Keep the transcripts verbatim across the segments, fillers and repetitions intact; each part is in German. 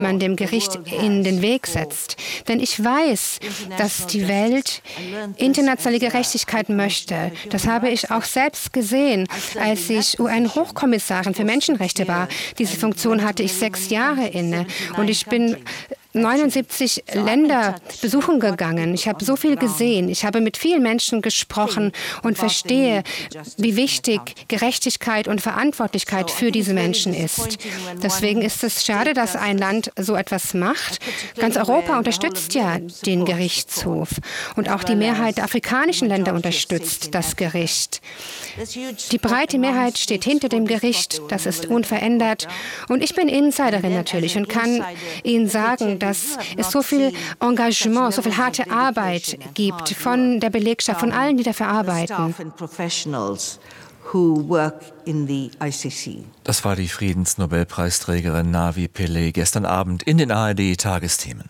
man dem Gericht in den Weg setzt. Denn ich weiß, dass die Welt internationale Gerechtigkeit möchte. Das habe ich auch selbst gesehen, als ich U N-Hochkommissarin für Menschenrechte war. Diese Funktion hatte ich sechs Jahre inne und ich bin neunundsiebzig Länder besuchen gegangen. Ich habe so viel gesehen. Ich habe mit vielen Menschen gesprochen und verstehe, wie wichtig Gerechtigkeit und Verantwortlichkeit für diese Menschen ist. Deswegen ist es schade, dass ein Land so etwas macht. Ganz Europa unterstützt ja den Gerichtshof und auch die Mehrheit der afrikanischen Länder unterstützt das Gericht. Die breite Mehrheit steht hinter dem Gericht. Das ist unverändert. Und ich bin Insiderin natürlich und kann Ihnen sagen, dass es so viel Engagement, so viel harte Arbeit gibt von der Belegschaft, von allen, die dafür arbeiten. Das war die Friedensnobelpreisträgerin Navi Pillay gestern Abend in den A R D-Tagesthemen.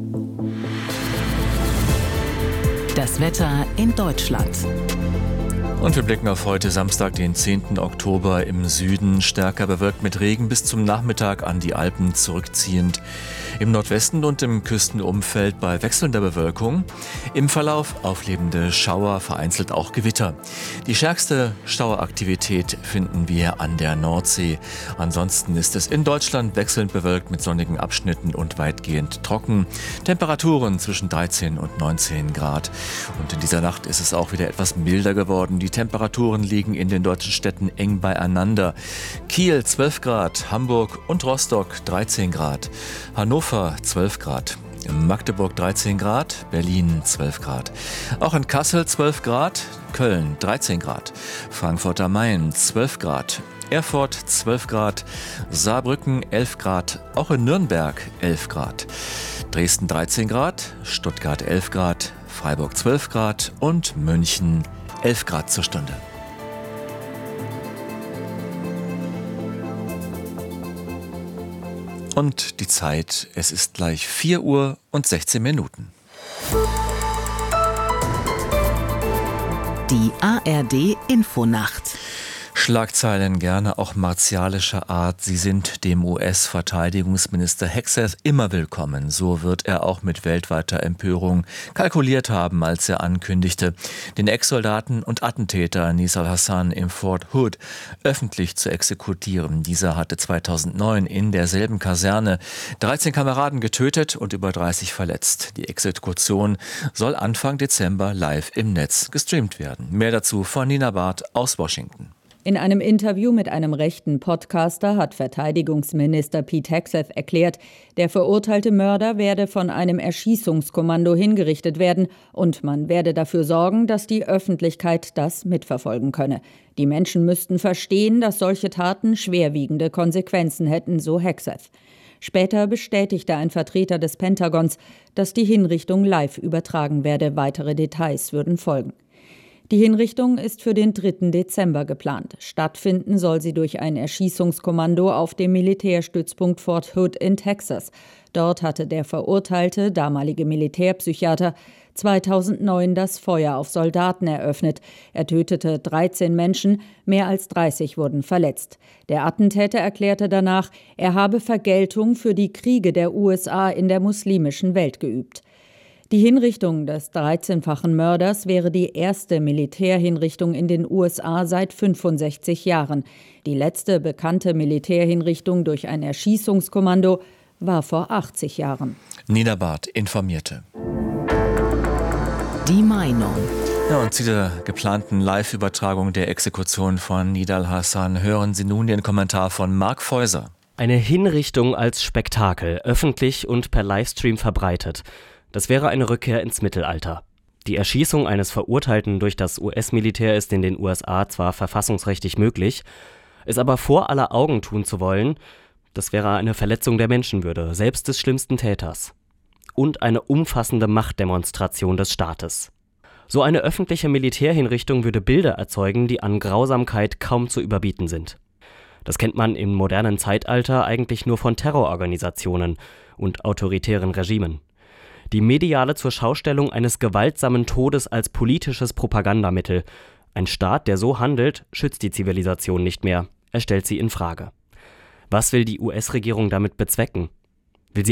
Das Wetter in Deutschland. Und wir blicken auf heute Samstag, den zehnten Oktober im Süden, stärker bewölkt mit Regen bis zum Nachmittag an die Alpen zurückziehend. Im Nordwesten und im Küstenumfeld bei wechselnder Bewölkung. Im Verlauf auflebende Schauer, vereinzelt auch Gewitter. Die stärkste Schaueraktivität finden wir an der Nordsee. Ansonsten ist es in Deutschland wechselnd bewölkt mit sonnigen Abschnitten und weitgehend trocken. Temperaturen zwischen dreizehn und neunzehn Grad. Und in dieser Nacht ist es auch wieder etwas milder geworden. Die Temperaturen liegen in den deutschen Städten eng beieinander. Kiel zwölf Grad, Hamburg und Rostock dreizehn Grad, Hannover zwölf Grad, Magdeburg dreizehn Grad, Berlin zwölf Grad. Auch in Kassel zwölf Grad, Köln dreizehn Grad, Frankfurt am Main zwölf Grad, Erfurt zwölf Grad, Saarbrücken elf Grad, auch in Nürnberg elf Grad, Dresden dreizehn Grad, Stuttgart elf Grad, Freiburg zwölf Grad und München elf Grad zur Stunde. Und die Zeit, es ist gleich vier Uhr und sechzehn Minuten. Die A R D Infonacht. Schlagzeilen gerne auch martialischer Art. Sie sind dem U S-Verteidigungsminister Hegseth immer willkommen. So wird er auch mit weltweiter Empörung kalkuliert haben, als er ankündigte, den Ex-Soldaten und Attentäter Nizar Hassan im Fort Hood öffentlich zu exekutieren. Dieser hatte zweitausendneun in derselben Kaserne dreizehn Kameraden getötet und über dreißig verletzt. Die Exekution soll Anfang Dezember live im Netz gestreamt werden. Mehr dazu von Nina Barth aus Washington. In einem Interview mit einem rechten Podcaster hat Verteidigungsminister Pete Hegseth erklärt, der verurteilte Mörder werde von einem Erschießungskommando hingerichtet werden und man werde dafür sorgen, dass die Öffentlichkeit das mitverfolgen könne. Die Menschen müssten verstehen, dass solche Taten schwerwiegende Konsequenzen hätten, so Hegseth. Später bestätigte ein Vertreter des Pentagons, dass die Hinrichtung live übertragen werde. Weitere Details würden folgen. Die Hinrichtung ist für den dritten Dezember geplant. Stattfinden soll sie durch ein Erschießungskommando auf dem Militärstützpunkt Fort Hood in Texas. Dort hatte der verurteilte, damalige Militärpsychiater, zweitausendneun das Feuer auf Soldaten eröffnet. Er tötete dreizehn Menschen, mehr als dreißig wurden verletzt. Der Attentäter erklärte danach, er habe Vergeltung für die Kriege der U S A in der muslimischen Welt geübt. Die Hinrichtung des dreizehnfachen Mörders wäre die erste Militärhinrichtung in den U S A seit fünfundsechzig Jahren. Die letzte bekannte Militärhinrichtung durch ein Erschießungskommando war vor achtzig Jahren. Nina Barth informierte. Die Meinung. Ja, und zu der geplanten Live-Übertragung der Exekution von Nizar Hassan hören Sie nun den Kommentar von Mark Feuser. Eine Hinrichtung als Spektakel, öffentlich und per Livestream verbreitet. Das wäre eine Rückkehr ins Mittelalter. Die Erschießung eines Verurteilten durch das U S-Militär ist in den U S A zwar verfassungsrechtlich möglich, es aber vor aller Augen tun zu wollen, das wäre eine Verletzung der Menschenwürde, selbst des schlimmsten Täters. Und eine umfassende Machtdemonstration des Staates. So eine öffentliche Militärhinrichtung würde Bilder erzeugen, die an Grausamkeit kaum zu überbieten sind. Das kennt man im modernen Zeitalter eigentlich nur von Terrororganisationen und autoritären Regimen. Die mediale Zurschaustellung eines gewaltsamen Todes als politisches Propagandamittel. Ein Staat, der so handelt, schützt die Zivilisation nicht mehr. Er stellt sie in Frage. Was will die U S-Regierung damit bezwecken?